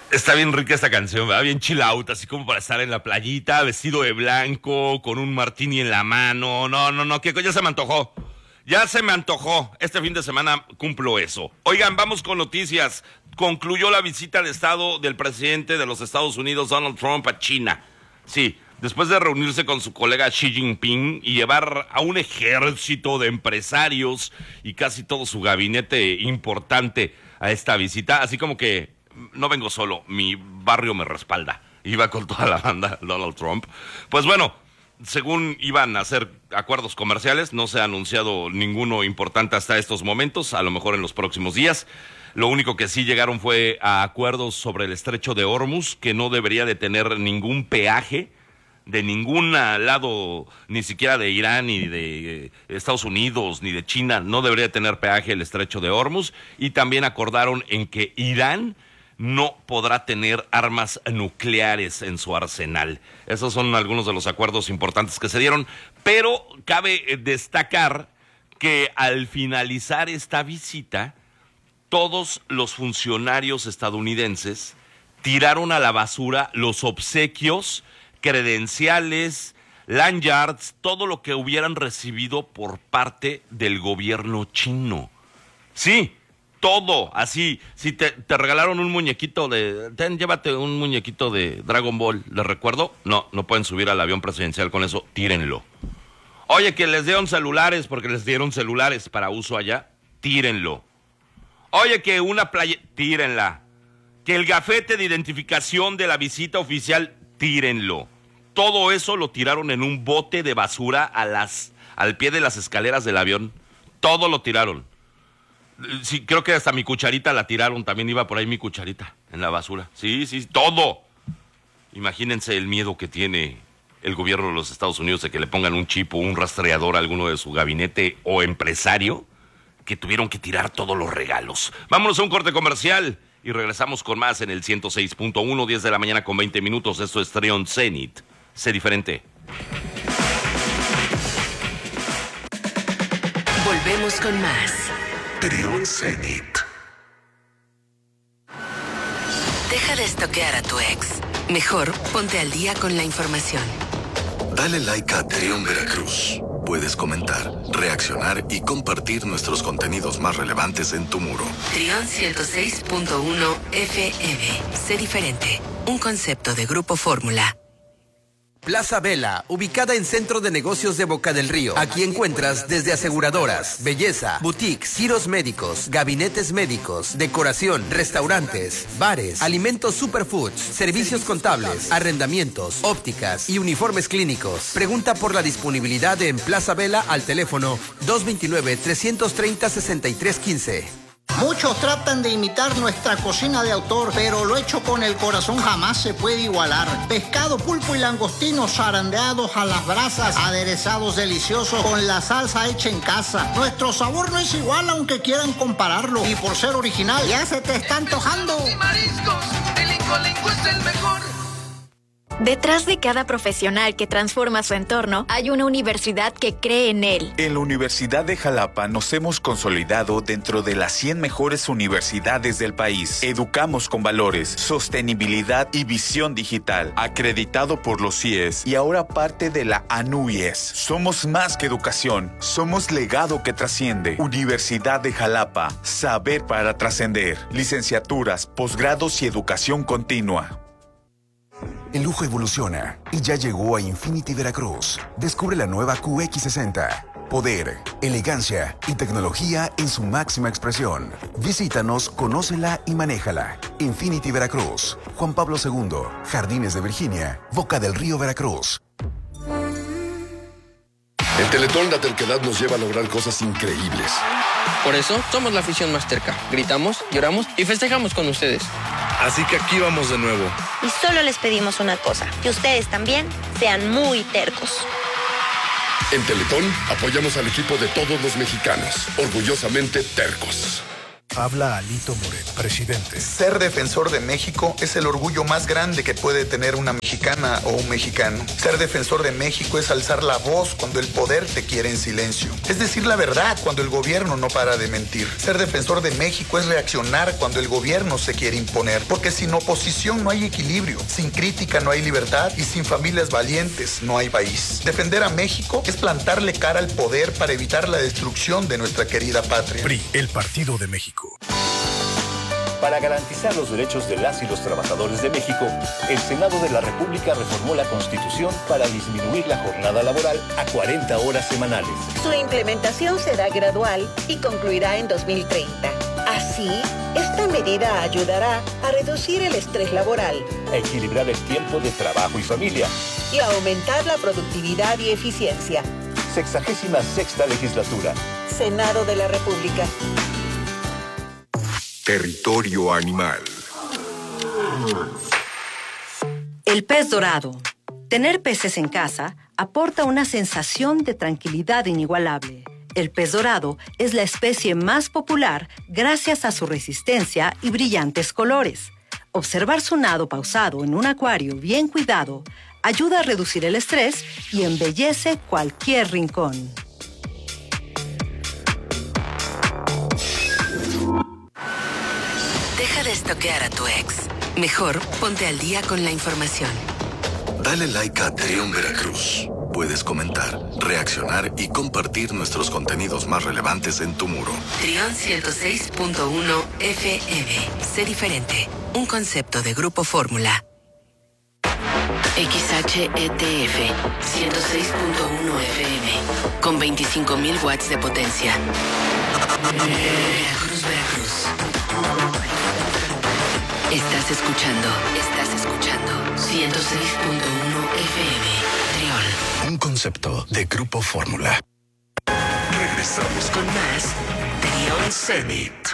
Está bien rica esta canción, ¿verdad? Bien chill out, así como para estar en la playita, vestido de blanco, con un martini en la mano. No, que ya se me antojó. Ya se me antojó. Este fin de semana cumplo eso. Oigan, vamos con noticias. Concluyó la visita de Estado del presidente de los Estados Unidos, Donald Trump, a China. Sí, después de reunirse con su colega Xi Jinping y llevar a un ejército de empresarios y casi todo su gabinete importante a esta visita, así como que no vengo solo, mi barrio me respalda. Iba con toda la banda Donald Trump. Pues bueno, según iban a hacer acuerdos comerciales, no se ha anunciado ninguno importante hasta estos momentos, a lo mejor en los próximos días. Lo único que sí llegaron fue a acuerdos sobre el estrecho de Hormuz, que no debería de tener ningún peaje de ningún lado, ni siquiera de Irán, ni de Estados Unidos, ni de China. No debería tener peaje el estrecho de Hormuz. Y también acordaron en que Irán no podrá tener armas nucleares en su arsenal. Esos son algunos de los acuerdos importantes que se dieron, pero cabe destacar que al finalizar esta visita, todos los funcionarios estadounidenses tiraron a la basura los obsequios, credenciales, lanyards, todo lo que hubieran recibido por parte del gobierno chino. Sí, todo, así. Si te regalaron un muñequito llévate un muñequito de Dragon Ball, ¿les recuerdo? No pueden subir al avión presidencial con eso, tírenlo. Oye, que les dieron celulares porque les dieron celulares para uso allá, tírenlo. Oye, que una playa, tírenla. Que el gafete de identificación de la visita oficial, tírenlo. Todo eso lo tiraron en un bote de basura al pie de las escaleras del avión. Todo lo tiraron. Sí, creo que hasta mi cucharita la tiraron. También iba por ahí mi cucharita en la basura. Sí, todo. Imagínense el miedo que tiene el gobierno de los Estados Unidos de que le pongan un chip o un rastreador a alguno de su gabinete o empresario, que tuvieron que tirar todos los regalos. Vámonos a un corte comercial y regresamos con más en el 106.1, 10 de la mañana con 20 minutos. Esto es Trion Zenit. Sé diferente. Volvemos con más. Trion Zenit. Deja de estoquear a tu ex. Mejor ponte al día con la información. Dale like a Trion Veracruz. Puedes comentar, reaccionar y compartir nuestros contenidos más relevantes en tu muro. Trion 106.1 FM. Sé diferente. Un concepto de Grupo Fórmula. Plaza Vela, ubicada en Centro de Negocios de Boca del Río. Aquí encuentras desde aseguradoras, belleza, boutiques, giros médicos, gabinetes médicos, decoración, restaurantes, bares, alimentos superfoods, servicios contables, arrendamientos, ópticas y uniformes clínicos. Pregunta por la disponibilidad en Plaza Vela al teléfono 229-330-6315. Muchos tratan de imitar nuestra cocina de autor, pero lo hecho con el corazón jamás se puede igualar. Pescado, pulpo y langostinos zarandeados a las brasas, aderezados deliciosos con la salsa hecha en casa. Nuestro sabor no es igual aunque quieran compararlo, y por ser original ya se te está antojando. Y mariscos, el Incolinco es el mejor. Detrás de cada profesional que transforma su entorno, hay una universidad que cree en él. En la Universidad de Jalapa nos hemos consolidado dentro de las 100 mejores universidades del país. Educamos con valores, sostenibilidad y visión digital. Acreditado por los CIES y ahora parte de la ANUYES. Somos más que educación, somos legado que trasciende. Universidad de Jalapa, saber para trascender. Licenciaturas, posgrados y educación continua. El lujo evoluciona y ya llegó a Infinity Veracruz. Descubre la nueva QX60. Poder, elegancia y tecnología en su máxima expresión. Visítanos, conócela y manéjala. Infinity Veracruz. Juan Pablo II, Jardines de Virginia, Boca del Río, Veracruz. En Teletón la terquedad nos lleva a lograr cosas increíbles. Por eso somos la afición más terca. Gritamos, lloramos y festejamos con ustedes. Así que aquí vamos de nuevo. Y solo les pedimos una cosa, que ustedes también sean muy tercos. En Teletón apoyamos al equipo de todos los mexicanos, orgullosamente tercos. Habla Alito Moreno, presidente. Ser defensor de México es el orgullo más grande que puede tener una mexicana o un mexicano. Ser defensor de México es alzar la voz cuando el poder te quiere en silencio. Es decir la verdad cuando el gobierno no para de mentir. Ser defensor de México es reaccionar cuando el gobierno se quiere imponer. Porque sin oposición no hay equilibrio, sin crítica no hay libertad y sin familias valientes no hay país. Defender a México es plantarle cara al poder para evitar la destrucción de nuestra querida patria. PRI, el Partido de México. Para garantizar los derechos de las y los trabajadores de México, el Senado de la República reformó la Constitución para disminuir la jornada laboral a 40 horas semanales. Su implementación será gradual y concluirá en 2030. Así, esta medida ayudará a reducir el estrés laboral, a equilibrar el tiempo de trabajo y familia y a aumentar la productividad y eficiencia. 66ª legislatura. Senado de la República. Territorio animal. El pez dorado. Tener peces en casa aporta una sensación de tranquilidad inigualable. El pez dorado es la especie más popular gracias a su resistencia y brillantes colores. Observar su nado pausado en un acuario bien cuidado ayuda a reducir el estrés y embellece cualquier rincón. Deja de estoquear a tu ex. Mejor ponte al día con la información. Dale like a Trión Veracruz. Puedes comentar, reaccionar y compartir nuestros contenidos más relevantes en tu muro. Trión 106.1 FM. Sé diferente. Un concepto de Grupo Fórmula. XHETF 106.1 FM. Con 25.000 watts de potencia. Veracruz. Estás escuchando 106.1 FM. Trión. Un concepto de Grupo Fórmula. Regresamos con más Trión Zenit.